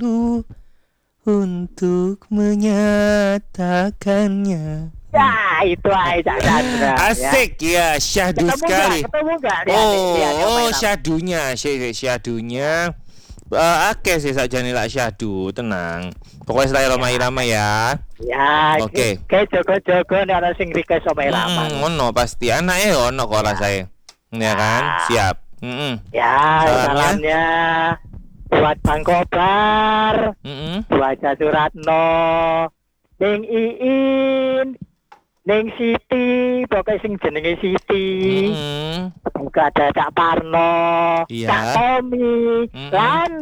waktu untuk menyatakannya. Ya itu aja Chandra. Asik ya, syahdu sekali. Ketemu nggak? Syahdunya, syahdunya. Oke sih saja nih lah syahdu, tenang. Pokoknya saya irama ya. Ya, oke. Kayak jogo-jogo nih orang sing request sama irama. Ono pasti anaknya ono kok saya. Ya kan, siap. Ya, salamnya buat Bang Kobar, buat Suratno, Ning Iin, Ning Siti, pokoknya sing jenenge Siti. Juga ada Cak Parno, Cak Tommy, lan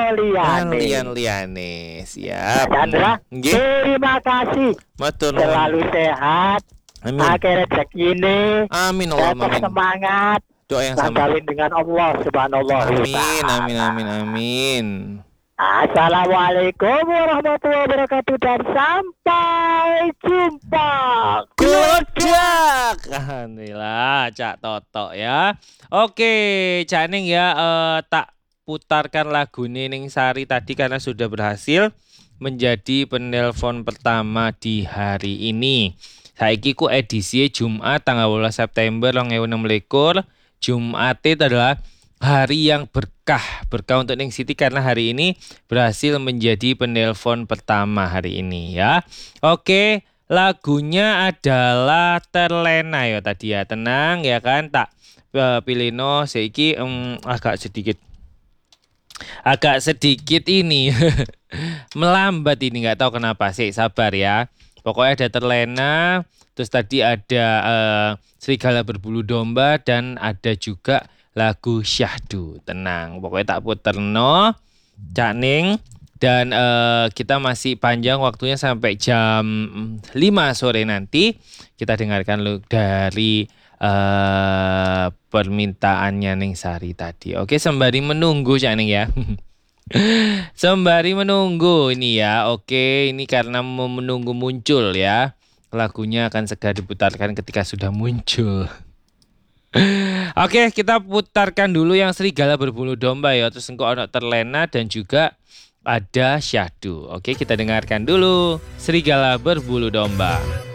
liane. Siap. Chandra, terima kasih. Betul. Selalu sehat. Akhirnya rezeki ini. Amin Allahumma amin. Semangat. Doa yang sama. Dengan Allah Subhanahu. Amin. Assalamualaikum warahmatullahi wabarakatuh dan sampai jumpa. Godak. Alhamdulillah Cak Toto ya. Oke, Cak Ning ya, tak putarkan lagu Ning Sari tadi karena sudah berhasil menjadi penelpon pertama di hari ini. Saiki ku edisi Jumat tanggal 12 September 2026. Jumat itu adalah hari yang berkah untuk Ning Siti karena hari ini berhasil menjadi penelpon pertama hari ini ya. Oke, lagunya adalah Terlena ya tadi ya. Tenang ya kan, tak pilihno saiki agak sedikit ini melambat ini, nggak tahu kenapa sih, sabar ya. Pokoknya ada Terlena, terus tadi ada Serigala Berbulu Domba dan ada juga lagu Syahdu. Tenang, pokoknya tak puterno Cak Ning. Dan kita masih panjang waktunya sampai jam 5 sore nanti. Kita dengarkan dari permintaannya Ning Sari tadi. Oke, sembari menunggu Cak Ning ya. Sembari menunggu ini ya. Oke, ini karena menunggu muncul ya. Lagunya akan segera diputarkan ketika sudah muncul. Oke, kita putarkan dulu yang Serigala Berbulu Domba ya. Terus engkau ono Terlena dan juga ada Syahdu. Oke, kita dengarkan dulu Serigala Berbulu Domba.